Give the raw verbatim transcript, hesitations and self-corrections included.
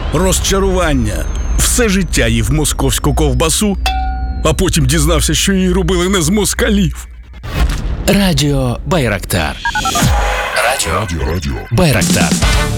розчарування. Все життя їв московську ковбасу, а потім дізнався, що її робили не з москалів. Радіо Байрактар. Радіо, Радіо, радіо. Байрактар.